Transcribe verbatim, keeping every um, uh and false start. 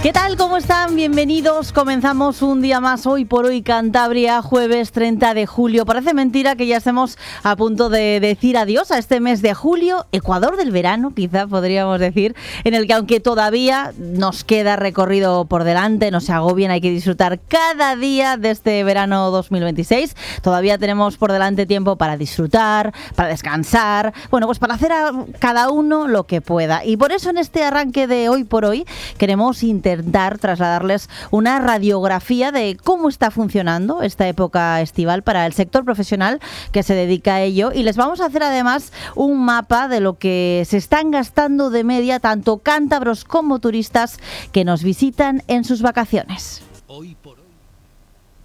¿Qué tal? ¿Cómo están? Bienvenidos. Comenzamos un día más Hoy por Hoy Cantabria, jueves treinta de julio. Parece mentira que ya estemos a punto de decir adiós a este mes de julio, Ecuador del verano, quizá podríamos decir, en el que aunque todavía nos queda recorrido por delante, no se agobien, hay que disfrutar cada día de este verano dos mil veintiséis. Todavía tenemos por delante tiempo para disfrutar, para descansar, bueno, pues para hacer a cada uno lo que pueda. Y por eso en este arranque de Hoy por Hoy queremos intentar intentar trasladarles una radiografía de cómo está funcionando esta época estival para el sector profesional que se dedica a ello, y les vamos a hacer además un mapa de lo que se están gastando de media tanto cántabros como turistas que nos visitan en sus vacaciones. Hoy por